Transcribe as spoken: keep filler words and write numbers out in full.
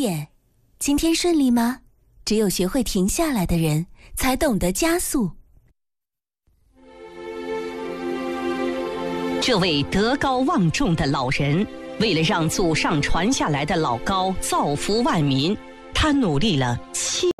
点，今天顺利吗？只有学会停下来的人，才懂得加速。 这位德高望重的老人，为了让祖上传下来的老高造福万民，他努力了七